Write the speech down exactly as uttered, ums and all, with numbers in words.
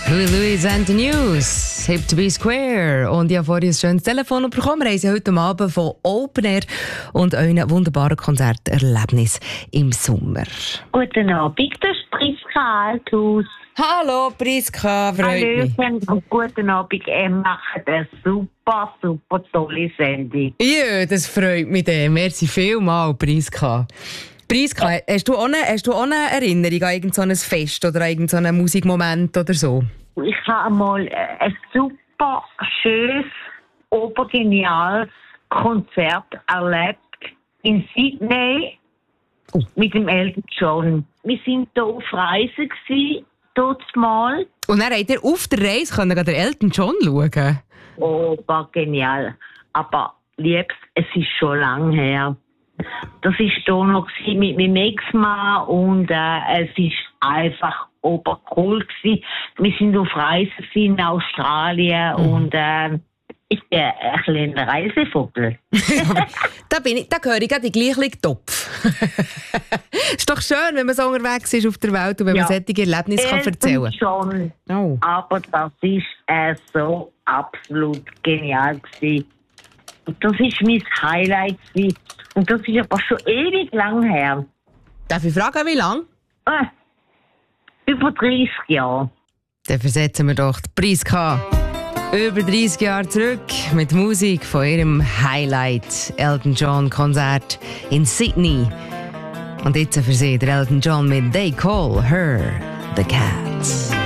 Louis Louis and the News, Hip to be Square. Und ich habe vorhin ein schönes Telefon bekommen. Wir haben sie heute Abend von Open Air und einem wunderbaren Konzerterlebnis im Sommer. Guten Abend, das ist Priska Althaus. Hallo Priska, freut mich. Hallo, guten Abend, ihr macht eine super, super tolle Sendung. Ja, das freut mich. Merci vielmals, Priska. Priska, hast du auch eine, hast du auch eine Erinnerung an irgendein Fest oder an irgendeinen Musikmoment oder so? Ich habe einmal ein super schönes, obergeniales Konzert erlebt in Sydney oh. mit dem Elton John. Wir waren hier auf Reise gewesen, dort mal. Und dann habt ihr auf der Reise können den Elton John schauen? Obergenial. Aber liebs, es ist schon lange her. Das war hier noch mit meinem Ex-Mann und äh, es war einfach obercool gewesen. Wir sind auf Reise in Australien mhm. und äh, ich bin ein kleiner Reisevogel. da, bin ich, da gehöre ich gerade in den gleichen Topf. Ist doch schön, wenn man so unterwegs ist auf der Welt und wenn ja. man solche Erlebnisse kann erzählen kann. Schon, oh. aber das war äh, so absolut genial gewesen. Und das war mein Highlight gewesen. Und das ist aber schon ewig lang her. Darf ich fragen, wie lang? Äh, über dreißig Jahre. Dann versetzen wir doch die Priska über dreißig Jahre zurück mit Musik von ihrem Highlight Elton John Konzert in Sydney. Und jetzt für sie der Elton John mit They Call Her the Cat.